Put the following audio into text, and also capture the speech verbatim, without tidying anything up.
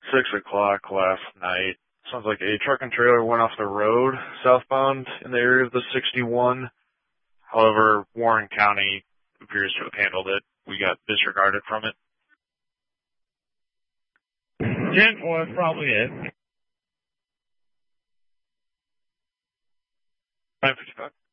six o'clock last night. Sounds like a truck and trailer went off the road southbound in the area of the sixty-one. However, Warren County appears to have handled it. We got disregarded from it. ten was probably it. nine fifty-five.